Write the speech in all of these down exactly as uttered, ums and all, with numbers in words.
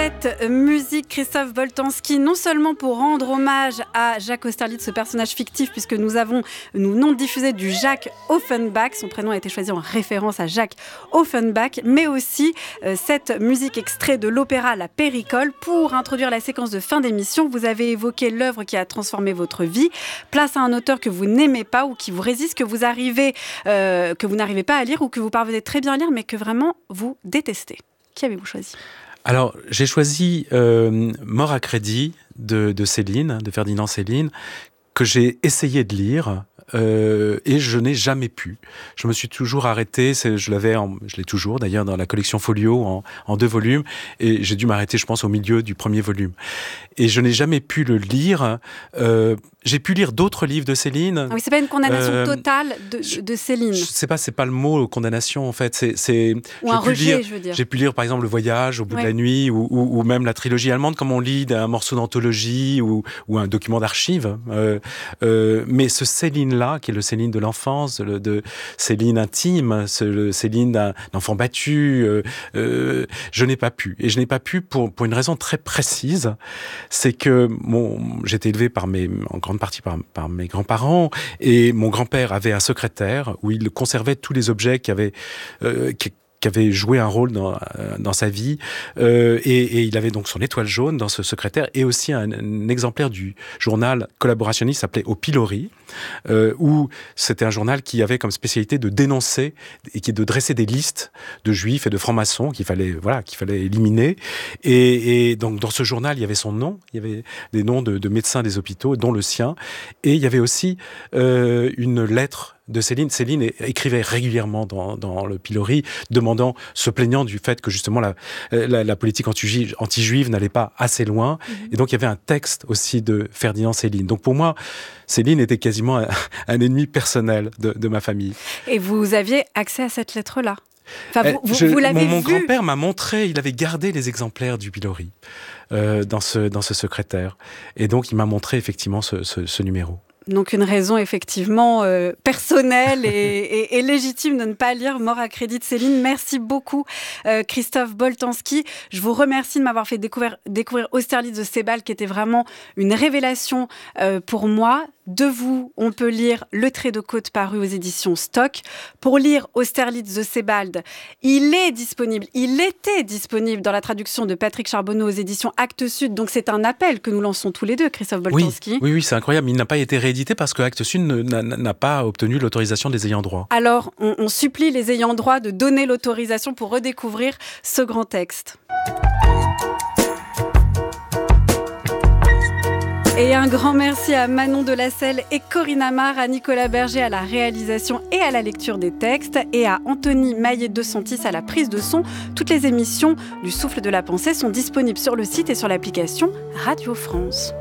cette musique, Christophe Boltanski, non seulement pour rendre hommage à Jacques Austerlitz, ce personnage fictif, puisque nous avons nous non diffusé du Jacques Offenbach, son prénom a été choisi en référence à Jacques Offenbach, mais aussi euh, cette musique extrait de l'opéra La Péricole. Pour introduire la séquence de fin d'émission, vous avez évoqué l'œuvre qui a transformé votre vie. Place à un auteur que vous n'aimez pas ou qui vous résiste, que vous arrivez, euh, que vous n'arrivez pas à lire ou que vous parvenez très bien à lire, mais que vraiment vous détestez. Qui avez-vous choisi ? Alors, j'ai choisi euh, Mort à crédit de, de Céline, de Ferdinand Céline, que j'ai essayé de lire. Euh, et je n'ai jamais pu. Je me suis toujours arrêté, c'est, je l'avais, en, je l'ai toujours d'ailleurs dans la collection Folio en, en deux volumes, et j'ai dû m'arrêter, je pense, au milieu du premier volume. Et je n'ai jamais pu le lire. Euh, j'ai pu lire d'autres livres de Céline. Ah oui, c'est pas une condamnation euh, totale de, de Céline. Je sais pas, c'est pas le mot condamnation en fait. C'est, c'est. Ou un rejet, lire, je veux dire. J'ai pu lire par exemple Le Voyage au bout ouais. de la nuit, ou, ou, ou même la trilogie allemande, comme on lit un morceau d'anthologie ou, ou un document d'archives. Euh, euh, mais ce Céline-là, qui est le Céline de l'enfance, le, de Céline intime, ce, le Céline d'un enfant battu, euh, euh, je n'ai pas pu. Et je n'ai pas pu pour, pour une raison très précise, c'est que mon, j'étais élevé par mes, en grande partie par, par mes grands-parents, et mon grand-père avait un secrétaire où il conservait tous les objets qui avaient... Euh, qui, qui avait joué un rôle dans, euh, dans sa vie, euh, et, et il avait donc son étoile jaune dans ce secrétaire, et aussi un, un exemplaire du journal collaborationniste qui s'appelait Au Pilori, euh, où c'était un journal qui avait comme spécialité de dénoncer et qui de dresser des listes de juifs et de francs-maçons qu'il fallait, voilà, qu'il fallait éliminer. Et, et donc dans ce journal, il y avait son nom, il y avait des noms de, de médecins des hôpitaux, dont le sien, et il y avait aussi euh, une lettre de Céline. Céline écrivait régulièrement dans, dans le Pilori, demandant, se plaignant du fait que justement la, la, la politique anti-juive, anti-juive n'allait pas assez loin. Mmh. Et donc il y avait un texte aussi de Ferdinand Céline. Donc pour moi, Céline était quasiment un, un ennemi personnel de, de ma famille. Et vous aviez accès à cette lettre-là ? Enfin, vous, vous, Je, vous l'avez mon, mon vu. grand-père m'a montré, il avait gardé les exemplaires du Pilori euh, dans, ce, dans ce secrétaire. Et donc il m'a montré effectivement ce, ce, ce numéro. Donc une raison effectivement euh, personnelle et, et, et légitime de ne pas lire Mort à crédit de Céline. Merci beaucoup euh, Christophe Boltanski. Je vous remercie de m'avoir fait découvrir, découvrir Austerlitz de Sebald, qui était vraiment une révélation euh, pour moi. De vous, on peut lire Le Trait de Côte paru aux éditions Stock. Pour lire Austerlitz de Sebald, il est disponible, il était disponible dans la traduction de Patrick Charbonneau aux éditions Actes Sud. Donc c'est un appel que nous lançons tous les deux, Christophe Boltanski. Oui, oui, oui, c'est incroyable. Il n'a pas été réédité parce que Actes Sud n'a, n'a pas obtenu l'autorisation des ayants droit. Alors, on, on supplie les ayants droit de donner l'autorisation pour redécouvrir ce grand texte. Et un grand merci à Manon Delacelle et Corinne Amar, à Nicolas Berger à la réalisation et à la lecture des textes, et à Anthony Maillet-De Santis à la prise de son. Toutes les émissions du Souffle de la Pensée sont disponibles sur le site et sur l'application Radio France.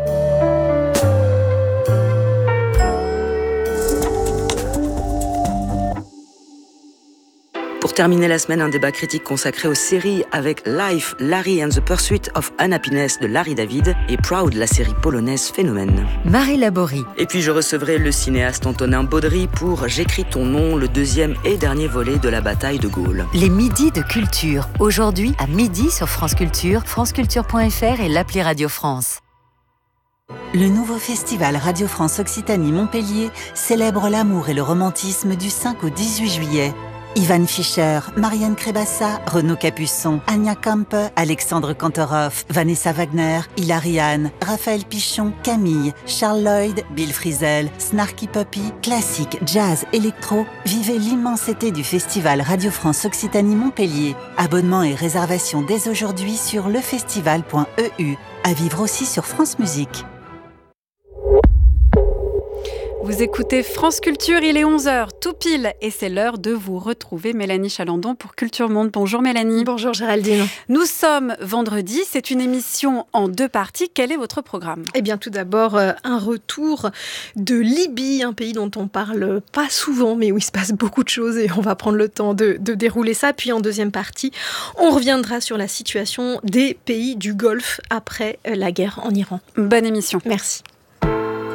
Pour terminer la semaine, un débat critique consacré aux séries avec Life, Larry and the Pursuit of Unhappiness de Larry David et Proud, la série polonaise Phénomène. Marie Laborie. Et puis je recevrai le cinéaste Antonin Baudry pour J'écris ton nom, le deuxième et dernier volet de la bataille de Gaulle. Les midis de culture. Aujourd'hui, à midi sur France Culture, franceculture point f r et l'appli Radio France. Le nouveau festival Radio France Occitanie-Montpellier célèbre l'amour et le romantisme du cinq au dix-huit juillet. Ivan Fischer, Marianne Crébassa, Renaud Capuçon, Anya Kampe, Alexandre Kantorov, Vanessa Wagner, Hilary Hahn, Raphaël Pichon, Camille, Charles Lloyd, Bill Frisell, Snarky Puppy, classique, jazz, électro. Vivez l'immensité du festival Radio France Occitanie-Montpellier. Abonnement et réservation dès aujourd'hui sur lefestival point e u. À vivre aussi sur France Musique. Vous écoutez France Culture, il est onze heures tout pile et c'est l'heure de vous retrouver Mélanie Chalandon pour Culture Monde. Bonjour Mélanie. Bonjour Géraldine. Nous sommes vendredi, c'est une émission en deux parties. Quel est votre programme ? Eh bien tout d'abord, euh, un retour de Libye, un pays dont on parle pas souvent mais où il se passe beaucoup de choses et on va prendre le temps de, de dérouler ça. Puis en deuxième partie, on reviendra sur la situation des pays du Golfe après euh, la guerre en Iran. Bonne émission. Merci.